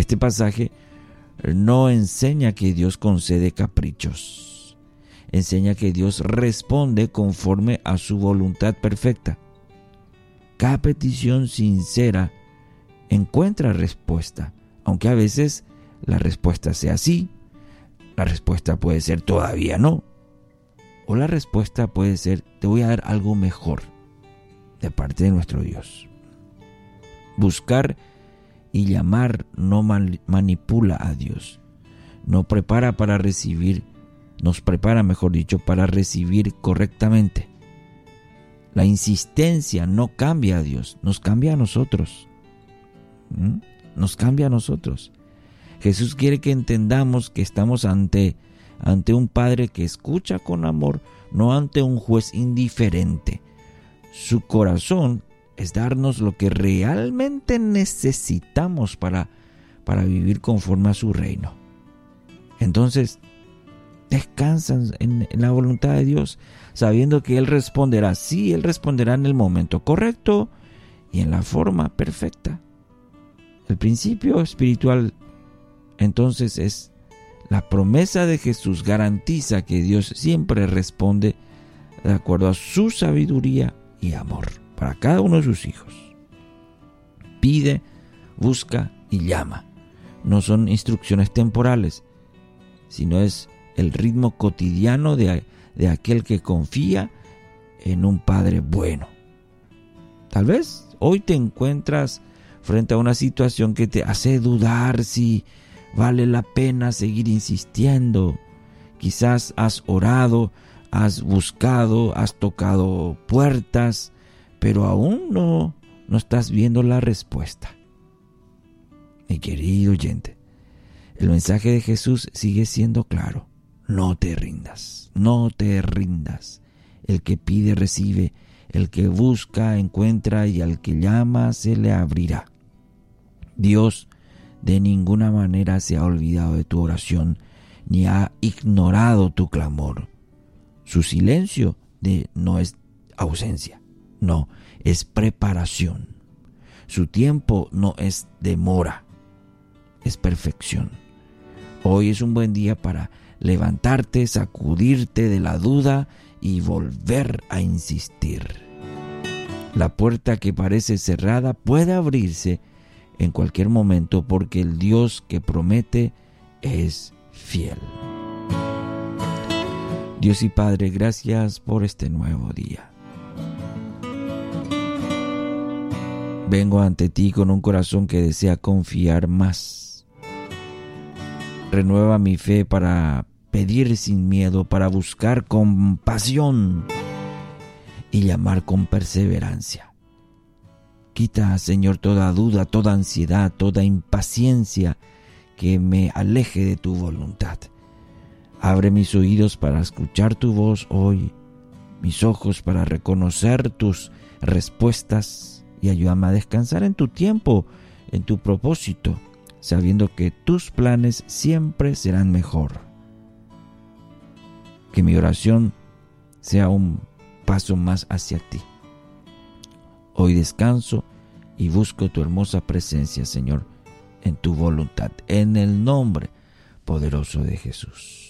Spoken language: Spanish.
Este pasaje no enseña que Dios concede caprichos. Enseña que Dios responde conforme a su voluntad perfecta. Cada petición sincera encuentra respuesta, aunque a veces la respuesta sea sí, la respuesta puede ser todavía no, o la respuesta puede ser te voy a dar algo mejor de parte de nuestro Dios. Buscar y llamar no manipula a Dios, nos prepara, para recibir correctamente. La insistencia no cambia a Dios, nos cambia a nosotros. Nos cambia a nosotros. Jesús quiere que entendamos que estamos ante un Padre que escucha con amor, no ante un juez indiferente. Su corazón es darnos lo que realmente necesitamos para vivir conforme a su reino. Entonces, descansan en la voluntad de Dios, sabiendo que Él responderá. Sí, Él responderá en el momento correcto y en la forma perfecta. El principio espiritual, entonces, es la promesa de Jesús. Garantiza que Dios siempre responde de acuerdo a su sabiduría y amor para cada uno de sus hijos. Pide, busca y llama. No son instrucciones temporales, sino es el ritmo cotidiano de aquel que confía en un Padre bueno. Tal vez hoy te encuentras frente a una situación que te hace dudar si vale la pena seguir insistiendo. Quizás has orado, has buscado, has tocado puertas, pero aún no estás viendo la respuesta. Mi querido oyente, el mensaje de Jesús sigue siendo claro. No te rindas, no te rindas. El que pide recibe, el que busca encuentra y al que llama se le abrirá. Dios de ninguna manera se ha olvidado de tu oración ni ha ignorado tu clamor. Su silencio no es ausencia, no, es preparación. Su tiempo no es demora, es perfección. Hoy es un buen día para levantarte, sacudirte de la duda y volver a insistir. La puerta que parece cerrada puede abrirse en cualquier momento, porque el Dios que promete es fiel. Dios y Padre, gracias por este nuevo día. Vengo ante ti con un corazón que desea confiar más. Renueva mi fe para pedir sin miedo, para buscar con pasión y llamar con perseverancia. Quita, Señor, toda duda, toda ansiedad, toda impaciencia que me aleje de tu voluntad. Abre mis oídos para escuchar tu voz hoy, mis ojos para reconocer tus respuestas y ayúdame a descansar en tu tiempo, en tu propósito, sabiendo que tus planes siempre serán mejor. Que mi oración sea un paso más hacia ti. Hoy descanso y busco tu hermosa presencia, Señor, en tu voluntad, en el nombre poderoso de Jesús.